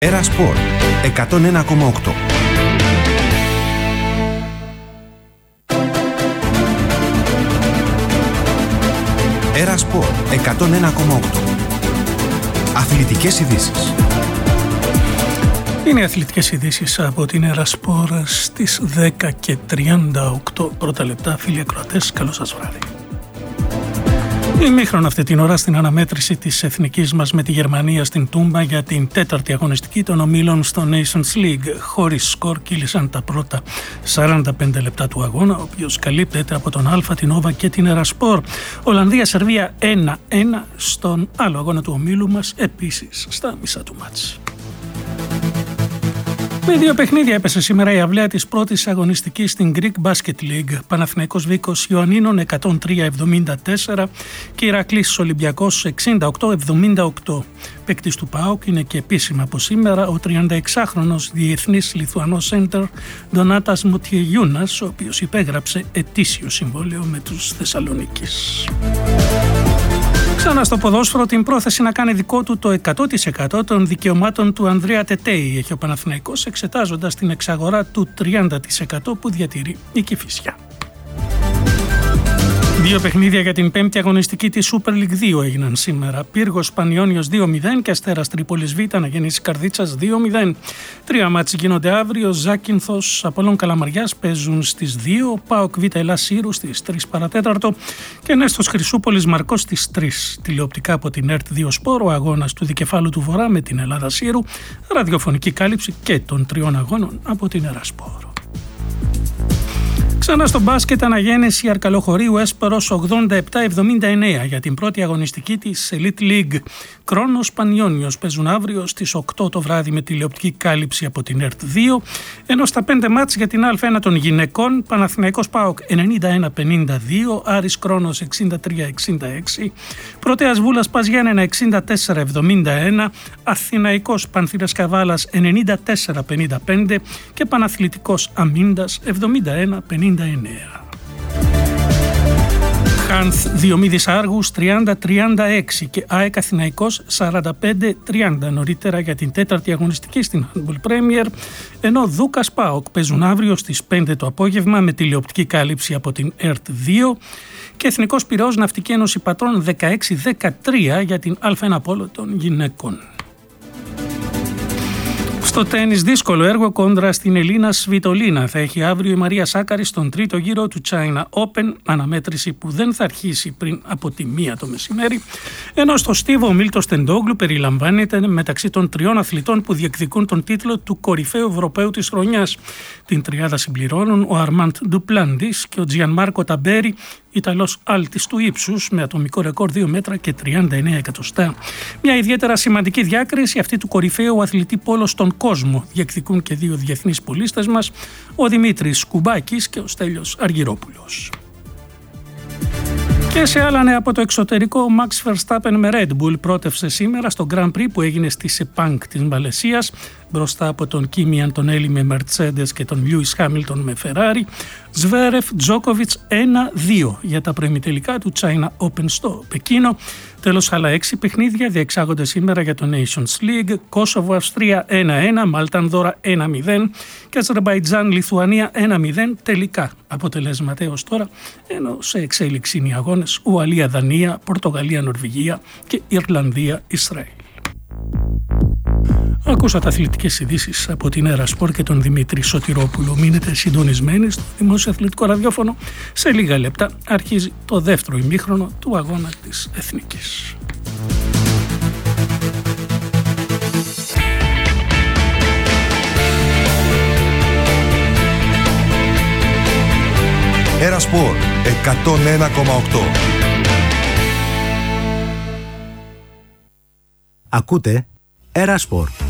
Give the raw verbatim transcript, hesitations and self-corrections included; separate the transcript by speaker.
Speaker 1: Έρα Σπορ εκατόν ένα κόμμα οκτώ. Έρα Σπορ εκατόν ένα κόμμα οκτώ. Αθλητικές ειδήσεις.
Speaker 2: Είναι οι αθλητικές ειδήσεις από την Έρα Σπορ στις δέκα και τριάντα οκτώ πρώτα λεπτά. Φίλοι ακροατές, καλό σας βράδυ. Ημίχρονο αυτή την ώρα στην αναμέτρηση της εθνικής μας με τη Γερμανία στην Τούμπα για την τέταρτη αγωνιστική των ομίλων στο Nations League. Χωρίς σκορ κύλησαν τα πρώτα σαράντα πέντε λεπτά του αγώνα, ο οποίος καλύπτεται από τον Αλφα, την Όβα και την Έρα Σπορ. Ολλανδία-Σερβία ένα ένα στον άλλο αγώνα του ομίλου μας, επίσης στα μισά του μάτς. Με δύο παιχνίδια έπεσε σήμερα η αυλαία της πρώτης αγωνιστικής στην Greek Basket League. Παναθηναϊκός Βίκος Ιωαννίνων εκατόν τρία εβδομήντα τέσσερα και Ηρακλής Ολυμπιακός εξήντα οκτώ εβδομήντα οκτώ. Παίκτης του ΠΑΟΚ είναι και επίσημα από σήμερα ο τριανταεξάχρονος διεθνής Λιθουανός σέντερ Ντονάτας Μοτιεγιούνας, ο οποίος υπέγραψε ετήσιο συμβόλαιο με τους Θεσσαλονίκης. Ξανά στο ποδόσφαιρο, την πρόθεση να κάνει δικό του το εκατό τοις εκατό των δικαιωμάτων του Ανδρέα Τετέι έχει ο Παναθηναϊκός, εξετάζοντας την εξαγορά του τριάντα τοις εκατό που διατηρεί η Κηφισιά. Δύο παιχνίδια για την πέμπτη αγωνιστική της Super League δύο έγιναν σήμερα. Πύργος Πανιόνιος δύο μηδέν και Αστέρας Τρίπολης Β Αναγέννησης Καρδίτσας δύο μηδέν. Τρία μάτς γίνονται αύριο. Ζάκυνθος Απόλλων Καλαμαριάς παίζουν στις δύο. ΠΑΟΚ Β Ελλάς Σύρου στις τρεις παρατέταρτο και Νέστος Χρυσούπολης Μαρκός στις τρεις. Τηλεοπτικά από την ΕΡΤ δύο Σπορ, ο αγώνας του Δικεφάλου του Βορρά με την Ελλάδα Σύρου. Ραδιοφωνική κάλυψη και των τριών αγώνων από την Έρα Σπορ. Ξανά στο μπάσκετ, αναγέννηση Αρκαλοχωρίου Έσπερος ογδόντα επτά εβδομήντα εννέα για την πρώτη αγωνιστική της Elite League. Κρόνος Πανιόνιος παίζουν αύριο στις οκτώ το βράδυ με τηλεοπτική κάλυψη από την ΕΡΤ δύο, ενώ στα πέντε μάτς για την Α1 των γυναικών Παναθηναϊκός ΠΑΟΚ ενενήντα ένα πενήντα δύο, Άρης Κρόνος εξήντα τρία εξήντα έξι, Πρωτέας Βούλας Πας Γιάννενα εξήντα τέσσερα εβδομήντα ένα, Αθηναϊκός Πανθήρας Καβάλας ενενήντα τέσσερα πενήντα πέντε και Παναθλητικός Αμίντας εβδομήντα ένα πενήντα εννέα. Χάνθ Διομήδης Άργους τριάντα τριάντα έξι και ΑΕΚ Αθηναϊκός σαράντα πέντε τριάντα νωρίτερα για την τέταρτη αγωνιστική στην Handball Premier, ενώ Δούκας ΠΑΟΚ παίζουν αύριο στις πέντε το απόγευμα με τηλεοπτική κάλυψη από την ΕΡΤ δύο και Εθνικός Πειραιώς Ναυτική Ένωση Πατρών δεκαέξι δεκατρία για την Α1 Πόλο των γυναικών. Στο τένις, δύσκολο έργο κόντρα στην Ελίνα Σβιτολίνα. Θα έχει αύριο η Μαρία Σάκαρη στον τρίτο γύρο του China Open, αναμέτρηση που δεν θα αρχίσει πριν από τη μία το μεσημέρι, ενώ στο στίβο ο Μίλτος Τεντόγλου περιλαμβάνεται μεταξύ των τριών αθλητών που διεκδικούν τον τίτλο του κορυφαίου Ευρωπαίου της χρονιάς. Την τριάδα συμπληρώνουν ο Αρμάντ Ντουπλάντης και ο Τζιανμάρκο Ταμπέρι, Ιταλός άλτης του ύψους με ατομικό ρεκόρ δύο μέτρα και τριάντα εννέα εκατοστά. Μια ιδιαίτερα σημαντική διάκριση αυτή του κορυφαίου αθλητή πόλο στον κόσμο. Διεκδικούν και δύο διεθνείς πολίστες μας, ο Δημήτρης Κουμπάκης και ο Στέλιος Αργυρόπουλος. Και σε άλλα νέα από το εξωτερικό, ο Max Verstappen με Red Bull πρότευσε σήμερα στο Grand Prix που έγινε στη Σεπάνκ της Μαλαισίας, μπροστά από τον Kimi Antonelli με Mercedes και τον Lewis Hamilton με Ferrari. Zverev Djokovic ένα δύο για τα προημιτελικά του China Open στο Πεκίνο. Τέλος, άλλα έξι παιχνίδια διεξάγονται σήμερα για το Nations League. Κόσοβο Αυστρία ένα ένα, Μάλτα Ανδώρα ένα μηδέν και Αζερμπαϊτζάν Λιθουανία ένα μηδέν τελικά αποτελέσματα έως τώρα, ενώ σε εξέλιξη είναι οι αγώνες Ουαλία Δανία, Πορτογαλία Νορβηγία και Ιρλανδία Ισραήλ. Ακούσατε αθλητικές ειδήσεις από την Έρα Σπορ και τον Δημήτρη Σωτηρόπουλο. Μείνετε συντονισμένοι στο Δημόσιο Αθλητικό Ραδιόφωνο. Σε λίγα λεπτά αρχίζει το δεύτερο ημίχρονο του αγώνα της Εθνικής.
Speaker 1: Έρα Σπορ εκατόν ένα κόμμα οκτώ.
Speaker 3: Ακούτε Έρα Σπορ.